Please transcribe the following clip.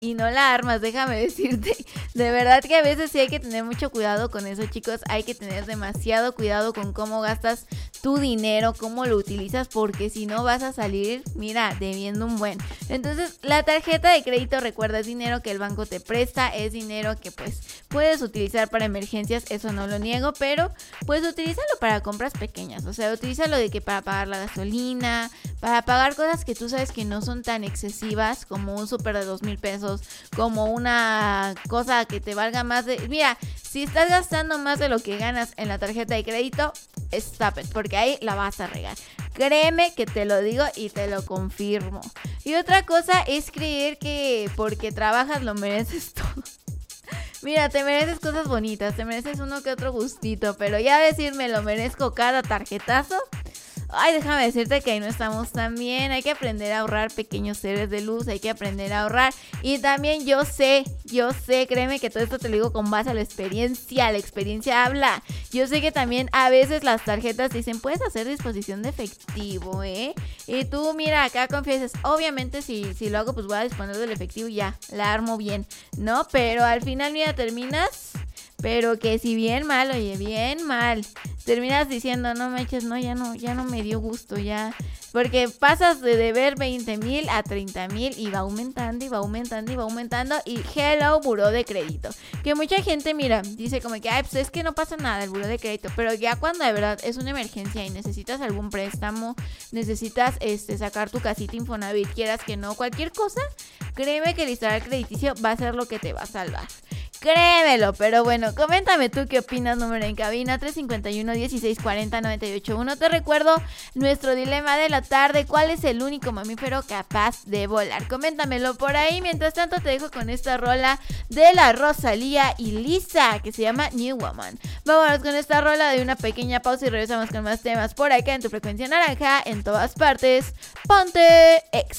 y no la armas, déjame decirte. De verdad que a veces sí hay que tener mucho cuidado con eso, chicos. Hay que tener demasiado cuidado con cómo gastas tu dinero, cómo lo utilizas, porque si no vas a salir, mira, debiendo un buen. Entonces, la tarjeta de crédito, recuerda, es dinero que el banco te presta, es dinero que pues puedes utilizar para emergencias, eso no lo niego, pero pues utilízalo para compras pequeñas. O sea, utilízalo de que para pagar la gasolina, para pagar cosas que tú sabes que no son tan excesivas, como un súper de 2,000 pesos, como una cosa que te valga más de... Mira, si estás gastando más de lo que ganas en la tarjeta de crédito, stop it, porque ahí la vas a regar. Créeme que te lo digo y te lo confirmo. Y otra cosa es creer que porque trabajas lo mereces todo. Mira, te mereces cosas bonitas, te mereces uno que otro gustito, pero ya decirme lo merezco cada tarjetazo... Ay, déjame decirte que ahí no estamos tan bien. Hay que aprender a ahorrar, pequeños seres de luz. Hay que aprender a ahorrar. Y también yo sé, créeme que todo esto te lo digo con base a la experiencia. La experiencia habla. Yo sé que también a veces las tarjetas dicen, puedes hacer disposición de efectivo, ¿eh? Y tú, mira, acá confiesas, obviamente si lo hago, pues voy a disponer del efectivo y ya, la armo bien, ¿no? Pero al final, mira, terminas... Pero que si bien mal, oye, bien mal. Terminas diciendo, no me eches, no, ya no me dio gusto, ya. Porque pasas de deber 20,000 a 30,000 y va aumentando y va aumentando y va aumentando. Y hello, buró de crédito. Que mucha gente, mira, dice como que, ay, pues es que no pasa nada el buró de crédito. Pero ya cuando de verdad es una emergencia y necesitas algún préstamo, necesitas sacar tu casita Infonavit, quieras que no, cualquier cosa, créeme que el historial crediticio va a ser lo que te va a salvar. Créemelo, pero bueno, coméntame tú qué opinas, número en cabina 351-1640-981. Te recuerdo nuestro dilema de la tarde, ¿cuál es el único mamífero capaz de volar? Coméntamelo por ahí, mientras tanto te dejo con esta rola de la Rosalía y Lisa, que se llama New Woman. Vámonos con esta rola de una pequeña pausa y regresamos con más temas por acá en tu frecuencia naranja, en todas partes, ponte Exa.